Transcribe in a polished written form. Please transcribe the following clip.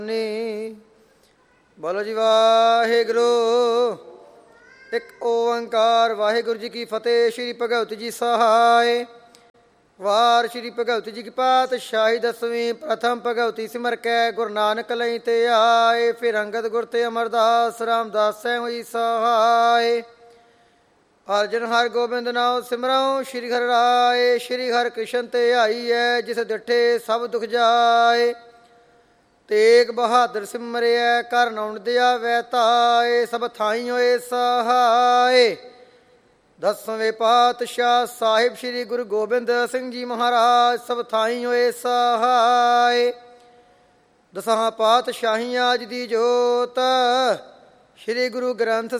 ਨੀ ਬੋਲੋ ਜੀ ਵਾਹਿਗੁਰੂ। ਇੱਕ ਓੰਕਾਰ ਵਾਹਿਗੁਰੂ ਜੀ ਕੀ ਫਤਿਹ। ਸ਼੍ਰੀ ਭਗਵਤ ਜੀ ਸਹਾਇ। ਵਾਰ ਸ਼੍ਰੀ ਭਗਵਤ ਜੀ ਕੀ ਪਾਤਸ਼ਾਹੀ ਦਸਵੀਂ। ਪ੍ਰਥਮ ਭਗਵਤੀ ਸਿਮਰ ਕੈ ਗੁਰੂ ਨਾਨਕ ਲਈ ਤੇ ਆਏ। ਫਿਰ ਅੰਗਦ ਗੁਰ ਤੇ ਅਮਰਦਾਸ ਰਾਮਦਾਸ ਸੈ ਹੋਈ ਸਹਾਇ। ਅਰਜਨ ਹਰਿ ਗੋਬਿੰਦ ਨਾਉ ਸਿਮਰਉ। ਸ਼੍ਰੀ ਹਰਿ ਰਾਏ ਸ਼੍ਰੀ ਹਰਿ ਕ੍ਰਿਸ਼ਨ ਤੇ ਆਈਐ। ਜਿਸ ਡਿਠੇ ਸਭ ਦੁਖ ਜਾਏ। ਤੇਗ ਬਹਾਦਰ ਸਿਮਰਿਐ ਕਰ ਨਉਣ ਦਿਆ ਵੈ ਤਾਏ। ਸਭ ਥਾਈ ਹੋਏ ਸਹਾਏ। ਦਸਵੇਂ ਪਾਤਸ਼ਾਹ ਸਾਹਿਬ ਸ਼੍ਰੀ ਗੁਰੂ ਗੋਬਿੰਦ ਸਿੰਘ ਜੀ ਮਹਾਰਾਜ ਸਭ ਥਾਈ ਹੋਏ ਸਹਾਏ। ਦਸਾਂ ਪਾਤਸ਼ਾਹੀਆਂ ਅੱਜ ਦੀ ਜੋਤ ਸ਼੍ਰੀ ਗੁਰੂ ਗ੍ਰੰਥ